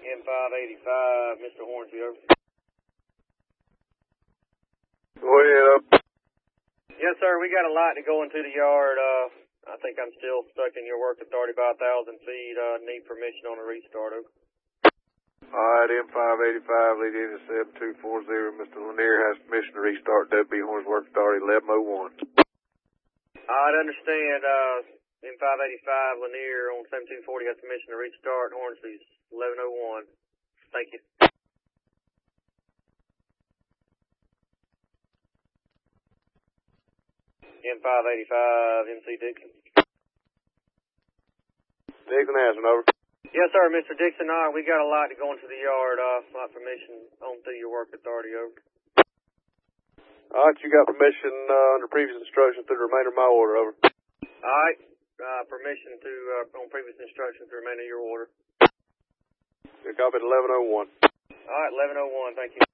M585, Mr. Hornsby, over. Go ahead, up. Yes, sir, we got a light to go into the yard. I think I'm still stuck in your work authority by 1,000 feet. Need permission on a restart, over. Alright, M585, lead intercept 240. Mr. Lanier has permission to restart W. Horns Work Authority 1101. I'd understand, M585 Lanier on 7240 has permission to restart. Hornsby's 1101. Thank you. M585 MC Dixon. Dixon Aspen, over. Yes, sir, Mr. Dixon. All right, we got a light to go into the yard. Light permission on through your work authority, over. Alright, you got permission under previous instructions through the remainder of my order, over. All right, permission to on previous instructions to remain in your order. You copy at 1101. All right, 1101. Thank you.